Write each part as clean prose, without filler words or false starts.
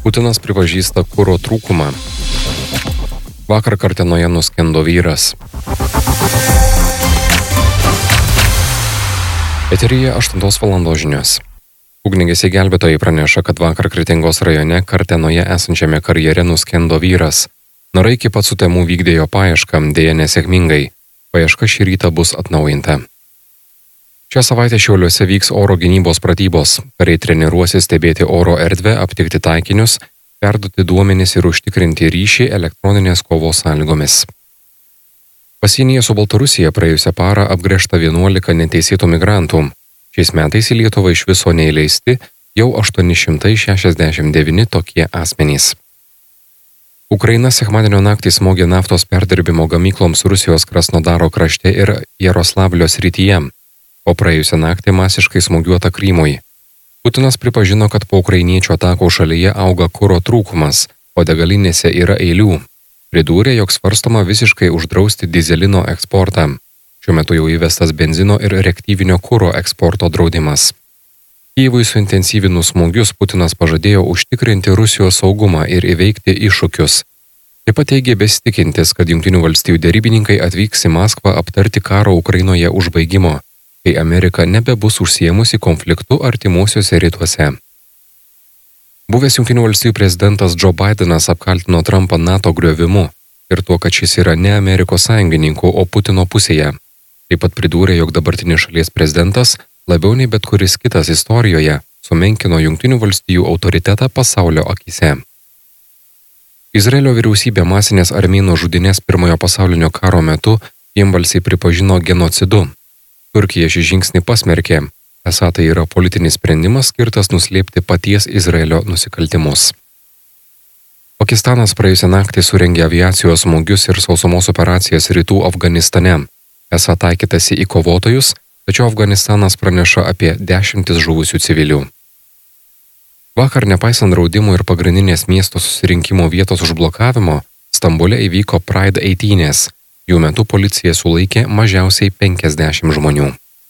Putinas pripažįsta kuro trūkumą. Vakar Kartenoje nuskendo vyras. Eteryje 8 valandos žinios. Ugniagesiai gelbėtojai praneša, kad vakar Kretingos rajone Kartenoje esančiame karjere nuskendo vyras. Narai iki pat sutemų vykdė jo paiešką, dėja nesėkmingai. Paieška šį rytą bus atnaujinta. Šią savaitę Šiauliuose vyks oro gynybos pratybos. Kariai treniruosis stebėti oro erdvę, aptikti taikinius, perduoti duomenis ir užtikrinti ryšį elektroninės kovos sąlygomis. Pasienyje su Baltarusija praėjusią parą apgręžta 11 neteisėtų migrantų. Šiais metais į Lietuvą iš viso neįleisti jau 869 tokie asmenys. Ukraina sekmadienio naktį smogė naftos perdirbimo gamykloms Rusijos Krasnodaro krašte ir Jaroslavlio srityje, o praėjusią naktį masiškai smūgiuota Krymui. Putinas pripažino, kad po ukrainiečių atakų šalyje auga kuro trūkumas, o degalinėse yra eilių. Pridūrė, jog svarstoma visiškai uždrausti dyzelino eksportą. Šiuo metu jau įvestas benzino ir reaktyvinio kuro eksporto draudimas. Kyjivui suintensyvinus smūgius Putinas pažadėjo užtikrinti Rusijos saugumą ir įveikti iššūkius. Taip pat teigė besitikintis, kad Jungtinių valstijų derybininkai atvyks į Maskvą aptarti karo Ukrainoje užbaigimo, kai Amerika nebebus užsiėmusi konfliktu artimuosiuose rytuose. Buvęs Jungtinių valstijų prezidentas Joe Bidenas apkaltino Trumpą NATO griovimu ir tuo, kad šis yra ne Amerikos sąjungininkų, o Putino pusėje. Taip pat pridūrė, jog dabartinis šalies prezidentas labiau nei bet kuris kitas istorijoje sumenkino Jungtinių valstijų autoritetą pasaulio akyse. Izraelio vyriausybė masinės armėnų žudynės Pirmojo pasaulinio karo metu vienbalsiai pripažino genocidu. Turkija šį žingsnį pasmerkė, esą tai yra politinis sprendimas skirtas nuslėpti paties Izraelio nusikaltimus. Pakistanas praėjusią naktį surengė aviacijos smūgius ir sausumos operacijas rytų Afganistane. Esą taikytasi į kovotojus, tačiau Afganistanas praneša apie 10 žuvusių civilių. Vakar, nepaisant draudimų ir pagrindinės miesto susirinkimo vietos užblokavimo, Stambule įvyko Pride eitynės. Jų metu policija sulaikė mažiausiai 50 žmonių.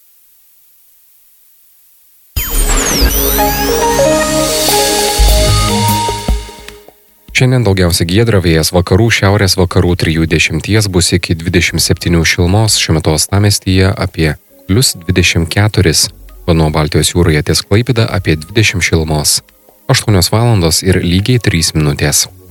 Šiandien daugiausiai giedra, vėjas vakarų, šiaurės vakarų 3-10 bus iki 27 šilumos, šiuo metu uostamiestyje apie +24, nuo Baltijos jūroje ties Klaipėda apie 20 šilumos. 8 valandos ir lygiai 3 minutės.